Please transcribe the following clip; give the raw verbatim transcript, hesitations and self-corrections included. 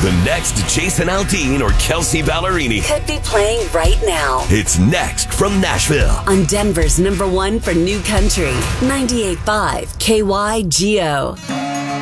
The next Jason Aldean or Kelsey Ballerini could be playing right now. It's next from Nashville on Denver's number one for new country, ninety-eight point five K Y G O.